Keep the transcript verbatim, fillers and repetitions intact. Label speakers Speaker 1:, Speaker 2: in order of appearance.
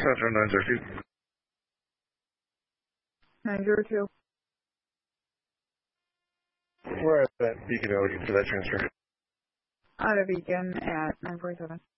Speaker 1: Central nine zero two.
Speaker 2: nine zero two.
Speaker 1: We're at that Beacon looking for that transfer.
Speaker 2: Out of Beacon at nine forty-seven.